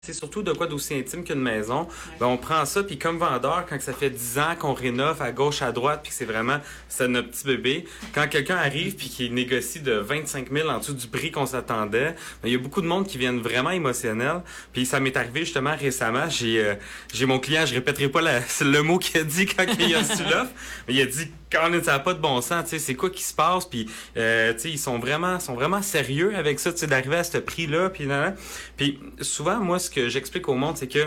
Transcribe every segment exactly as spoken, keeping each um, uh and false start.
C'est surtout de quoi d'aussi intime qu'une maison. Ben, on prend ça, puis comme vendeur, quand ça fait dix ans qu'on rénove à gauche, à droite, puis que c'est vraiment c'est notre petit bébé, quand quelqu'un arrive puis qu'il négocie de vingt-cinq mille en dessous du prix qu'on s'attendait, ben, il y a beaucoup de monde qui viennent vraiment émotionnels. Puis ça m'est arrivé justement récemment, j'ai euh, j'ai mon client, je répéterai pas la, le mot qu'il a dit quand il a reçu l'offre, mais il a dit quand ça n'a pas de bon sens, tu sais, c'est quoi qui se passe, puis euh, tu sais, ils sont vraiment sont vraiment sérieux avec ça, tu sais, d'arriver à ce prix-là, puis nan, nan. Puis souvent, moi, ce que j'explique au monde, c'est que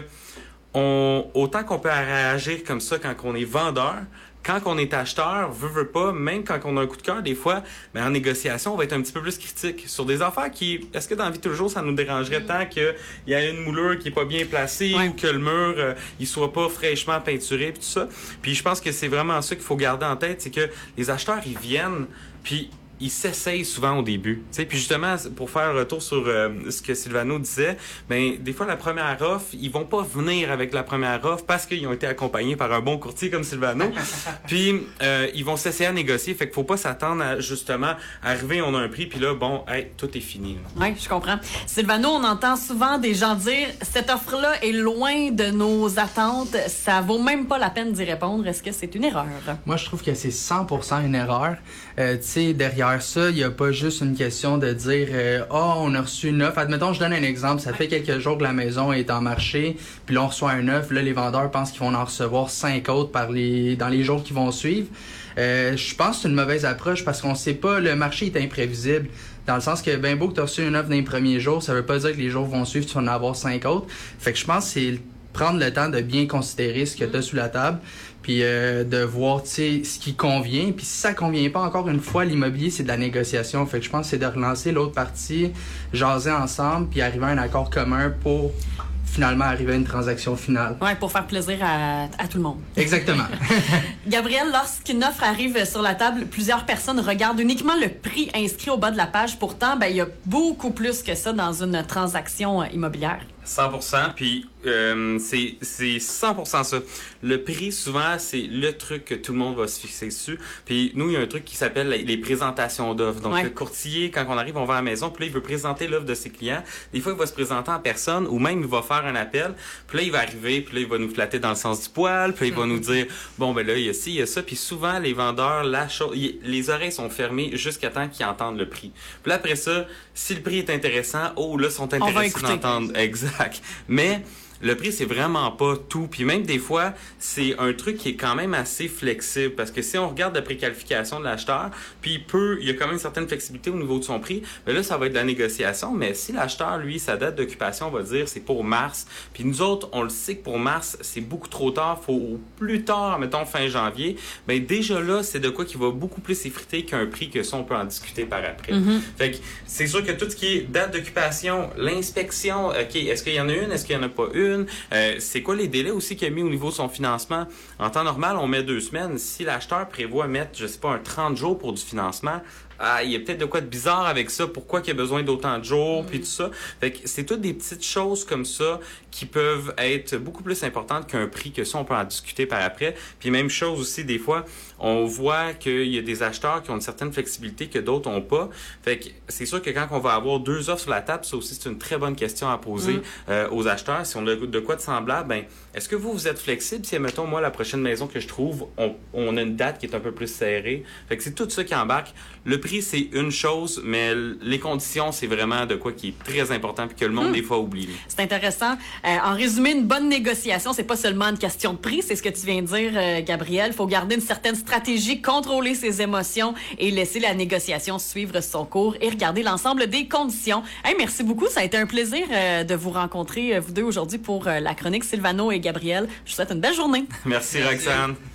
on autant qu'on peut réagir comme ça quand on est vendeur, quand on est acheteur, veut, veut pas, même quand on a un coup de cœur, des fois, ben, en négociation, on va être un petit peu plus critique sur des affaires qui, est-ce que dans la vie de tous les jours, ça nous dérangerait mm. tant qu'il y a une moulure qui est pas bien placée ouais. ou que le mur, euh, il soit pas fraîchement peinturé, puis tout ça. Puis je pense que c'est vraiment ça qu'il faut garder en tête, c'est que les acheteurs, ils viennent, puis ils s'essayent souvent au début. Tu sais, puis justement, pour faire un retour sur euh, ce que Silvano disait, ben des fois, la première offre, ils vont pas venir avec la première offre parce qu'ils ont été accompagnés par un bon courtier comme Silvano. Puis, euh, ils vont s'essayer à négocier. Fait qu'il faut pas s'attendre à, justement, arriver, on a un prix, puis là, bon, hey, tout est fini. Oui, je comprends. Silvano, on entend souvent des gens dire, cette offre-là est loin de nos attentes. Ça vaut même pas la peine d'y répondre. Est-ce que c'est une erreur? Moi, je trouve que c'est cent pour cent une erreur. Euh, tu sais, derrière ça, il n'y a pas juste une question de dire euh, « Ah, oh, on a reçu une offre. » Admettons, je donne un exemple. Ça fait quelques jours que la maison est en marché, puis là, on reçoit une offre. Là, les vendeurs pensent qu'ils vont en recevoir cinq autres par les... dans les jours qui vont suivre. Euh, je pense que c'est une mauvaise approche parce qu'on ne sait pas, le marché est imprévisible. Dans le sens que, ben beau que tu as reçu une offre dans les premiers jours, ça veut pas dire que les jours vont suivre, tu vas en avoir cinq autres. Fait que je pense que c'est prendre le temps de bien considérer ce que tu as sous la table, puis euh, de voir, tu sais, ce qui convient. Puis si ça convient pas, encore une fois, l'immobilier, c'est de la négociation. Fait que je pense que c'est de relancer l'autre partie, jaser ensemble, puis arriver à un accord commun pour finalement arriver à une transaction finale. Oui, pour faire plaisir à, à tout le monde. Exactement. Gabriel, lorsqu'une offre arrive sur la table, plusieurs personnes regardent uniquement le prix inscrit au bas de la page. Pourtant, ben, il y a beaucoup plus que ça dans une transaction immobilière. cent pour cent, puis euh, c'est c'est cent pour cent ça. Le prix, souvent, c'est le truc que tout le monde va se fixer dessus. Puis nous, il y a un truc qui s'appelle les présentations d'offres. Donc, ouais. le courtier, quand on arrive, on va à la maison, puis là, il veut présenter l'offre de ses clients. Des fois, il va se présenter en personne, ou même, il va faire un appel. Puis là, il va arriver, puis là, il va nous flatter dans le sens du poil, puis il va nous dire, bon, ben là, il y a ci, il y a ça. Puis souvent, les vendeurs, la chose, les oreilles sont fermées jusqu'à temps qu'ils entendent le prix. Puis là, après ça, si le prix est intéressant, oh, là, sont intéressés d'entendre. Exact. Mais le prix, c'est vraiment pas tout. Puis même des fois, c'est un truc qui est quand même assez flexible. Parce que si on regarde la préqualification de l'acheteur, puis il peut, il y a quand même une certaine flexibilité au niveau de son prix, mais là, ça va être de la négociation. Mais si l'acheteur, lui, sa date d'occupation, on va dire, c'est pour mars. Puis nous autres, on le sait que pour mars, c'est beaucoup trop tard. Faut au plus tard, mettons fin janvier. Ben déjà là, c'est de quoi qui va beaucoup plus effriter qu'un prix que ça, on peut en discuter par après. Mm-hmm. Fait que c'est sûr que tout ce qui est date d'occupation, l'inspection, OK, est-ce qu'il y en a une, est-ce qu'il y en a pas une? Euh, c'est quoi les délais aussi qu'il a mis au niveau de son financement? En temps normal, on met deux semaines. Si l'acheteur prévoit mettre, je sais pas, un trente jours pour du financement, ah, il y a peut-être de quoi de bizarre avec ça. Pourquoi qu'il y a besoin d'autant de jours, mmh. puis tout ça. Fait que c'est toutes des petites choses comme ça qui peuvent être beaucoup plus importantes qu'un prix, que ça, on peut en discuter par après. Puis même chose aussi, des fois, on voit qu'il y a des acheteurs qui ont une certaine flexibilité que d'autres n'ont pas. Fait que c'est sûr que quand on va avoir deux offres sur la table, ça aussi, c'est une très bonne question à poser mmh. euh, aux acheteurs. Si on a de quoi de semblable, ben est-ce que vous, vous êtes flexible? Si, mettons, moi, la prochaine maison que je trouve, on, on a une date qui est un peu plus serrée. Fait que c'est tout ça qui embarque. Le prix, c'est une chose, mais les conditions, c'est vraiment de quoi qui est très important puis que le monde, mmh. des fois, oublie. C'est intéressant. Euh, en résumé, une bonne négociation, c'est pas seulement une question de prix, c'est ce que tu viens de dire, euh, Gabriel. Il faut garder une certaine stratégie, contrôler ses émotions et laisser la négociation suivre son cours et regarder l'ensemble des conditions. Hey, merci beaucoup. Ça a été un plaisir euh, de vous rencontrer, euh, vous deux, aujourd'hui, pour euh, la chronique Silvano et Gabriel. Je vous souhaite une belle journée. Merci, Roxane.